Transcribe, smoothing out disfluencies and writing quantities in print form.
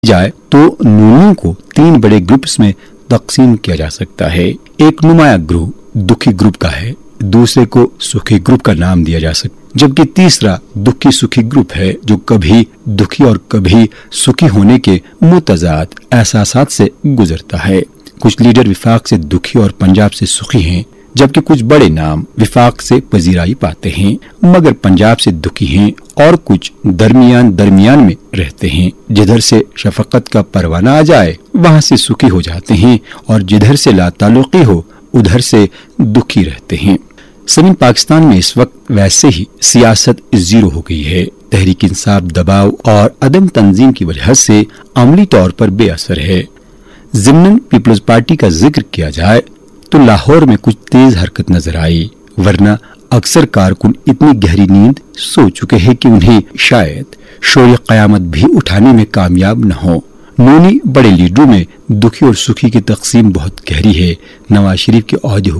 جائے تو نونیوں کو 3 بڑے گروپس میں تقسیم کیا جا سکتا ہے۔ ایک نمایاں گروہ دکھی گروپ کا ہے، دوسرے کو سکھی گروپ کا نام دیا جا سکتا، جبکہ تیسرا دکھی سکھی گروپ ہے جو کبھی دکھی اور کبھی سکھی ہونے کے متضاد احساسات سے گزرتا ہے۔ کچھ لیڈر وفاق سے دکھی اور پنجاب سے سکھی ہیں، جبکہ کچھ بڑے نام وفاق سے پذیرائی پاتے ہیں مگر پنجاب سے دکھی ہیں، اور کچھ درمیان میں رہتے ہیں۔ جدھر سے شفقت کا پروانہ آ جائے وہاں سے سکھی ہو جاتے ہیں، اور جدھر سے لا تعلقی ہو ادھر سے دکھی رہتے ہیں۔ سمن پاکستان میں اس وقت ویسے ہی سیاست زیرو ہو گئی ہے۔ تحریک انصاف دباؤ اور عدم تنظیم کی وجہ سے عملی طور پر بے اثر ہے۔ ضمناً پیپلز پارٹی کا ذکر کیا جائے تو لاہور میں کچھ تیز حرکت نظر آئی، ورنہ اکثر کارکن اتنی گہری نیند سو چکے ہیں کہ انہیں شاید شور قیامت بھی اٹھانے میں کامیاب نہ ہو۔ نونی بڑے لیڈروں میں دکھی اور سکھی کی تقسیم بہت گہری ہے۔ نواز شریف کے عہدے